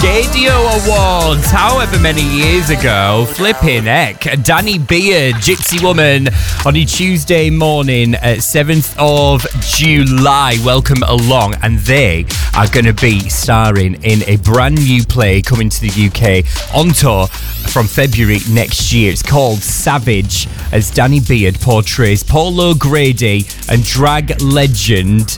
Radio Awards, however many years ago. Flipping heck. Danny Beard, Gypsy Woman, on a Tuesday morning, 7th of July. Welcome along. And they are going to be starring in a brand new play coming to the UK on tour from February next year. It's called Savage, as Danny Beard portrays Paul O'Grady and drag legend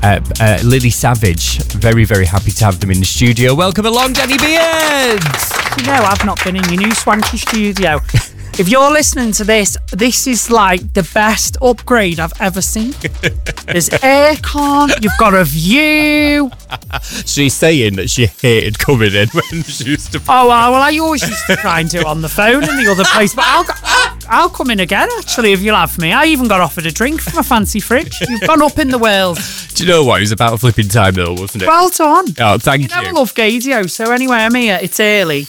Lily Savage. Very, very happy to have them in the studio. Welcome along, Danny Beard. You know, I've not been in your new swanky studio. If you're listening to this, this is like the best upgrade I've ever seen. There's aircon, you've got a view. She's saying that she hated coming in when she used to... Oh, well, I always used to try and do it on the phone in the other place, but I'll come in again, actually, if you'll have me. I even got offered a drink from a fancy fridge. You've gone up in the world. Do you know what? It was about a flipping time, though, wasn't it? Well done. Oh, thank you. I love Gadio, so anyway, I'm here. It's early.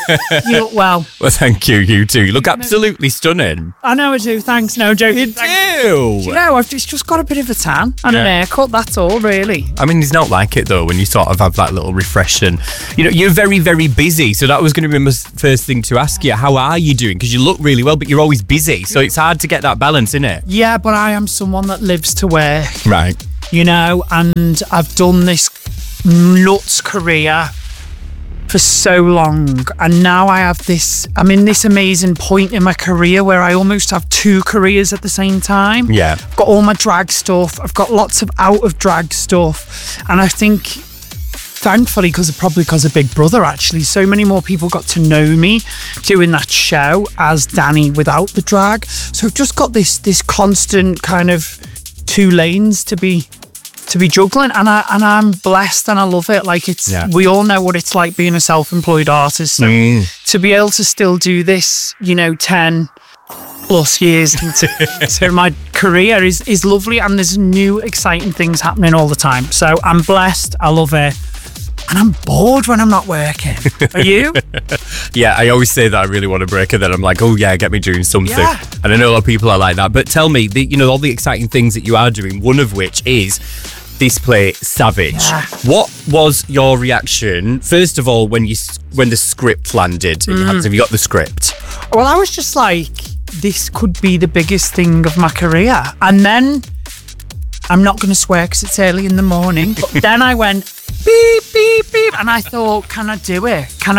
You look well. Well, thank you, you too. You look absolutely stunning. I know I do, thanks. No, joking. You do? You know, I've just got a bit of a tan and an haircut, that's all, really. I mean, it's not like it, though, when you sort of have that little refresh. And, you know, you're very, very busy, so that was going to be my first thing to ask you. How are you doing? Because you look really well, but you're always busy, so it's hard to get that balance, isn't it? Yeah, but I am someone that lives to work. Right. You know, and I've done this nuts career for so long, and now I'm in this amazing point in my career where I almost have two careers at the same time. Yeah. I've got all my drag stuff, I've got lots of out of drag stuff, and I think thankfully, because of Big Brother, actually, so many more people got to know me doing that show as Danny without the drag. So I've just got this constant kind of two lanes to be juggling, and I'm blessed and I love it. Like we all know what it's like being a self-employed artist. So to be able to still do this, 10 plus years into my career is lovely, and there's new exciting things happening all the time. So I'm blessed, I love it. And I'm bored when I'm not working. Are you? Yeah, I always say that I really want to break, and then I'm like, oh yeah, get me doing something. Yeah. And I know a lot of people are like that. But tell me, all the exciting things that you are doing, one of which is this play, Savage. Yeah. What was your reaction, first of all, when the script landed? Have you got the script? Well, I was just like, this could be the biggest thing of my career. And then, I'm not going to swear because it's early in the morning, but then I went, beep, beep, beep. And I thought, can I do it? Can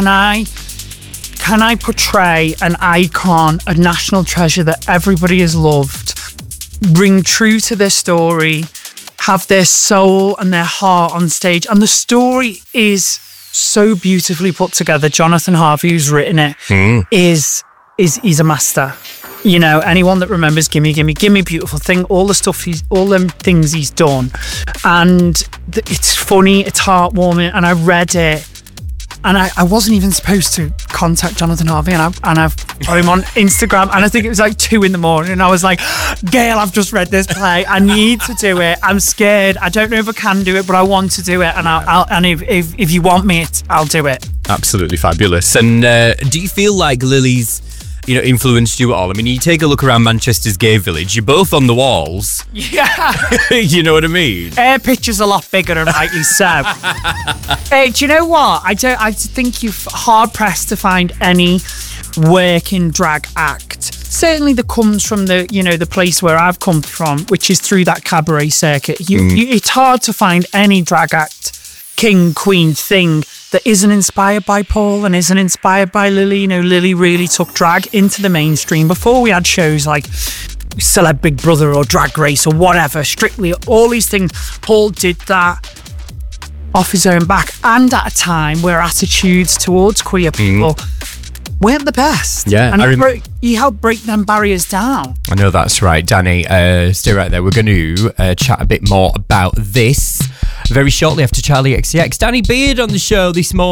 I portray an icon, a national treasure that everybody has loved, ring true to their story, have their soul and their heart on stage? And the story is so beautifully put together. Jonathan Harvey, who's written it, is a master. You know, anyone that remembers Gimme, Beautiful Thing, all them things he's done. And it's funny, it's heartwarming, and I read it, and I wasn't even supposed to contact Jonathan Harvey, and I've got him on Instagram, and I think it was like 2 a.m, and I was like, Gail, I've just read this play, I need to do it, I'm scared, I don't know if I can do it, but I want to do it, and and if you want me, I'll do it. Absolutely fabulous. And do you feel like Lily's influenced you at all? I mean, you take a look around Manchester's gay village, you're both on the walls. Yeah. You know what I mean? Air picture's a lot bigger, and rightly so. Hey, do you know what? I think you're hard pressed to find any working drag act. Certainly that comes from the place where I've come from, which is through that cabaret circuit. It's hard to find any drag act, king, queen thing that isn't inspired by Paul and isn't inspired by Lily. Lily really took drag into the mainstream before we had shows like Celeb Big Brother or Drag Race or whatever, Strictly, all these things. Paul did that off his own back, and at a time where attitudes towards queer people weren't the best. Yeah. And he helped break them barriers down. I know that's right, Danny. Stay right there. We're going to chat a bit more about this very shortly after Charlie XCX. Danny Beard on the show this morning.